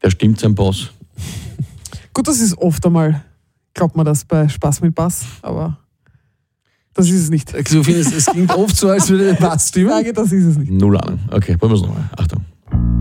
Der stimmt sein Pass. Gut, das ist oft einmal, glaubt man das bei Spaß mit Bass, aber das ist es nicht. Du findest, es klingt oft so, als würde der Pass stimmen? Ich sage, das ist es nicht. Null Ahnung. Okay, probieren wir es nochmal. Achtung.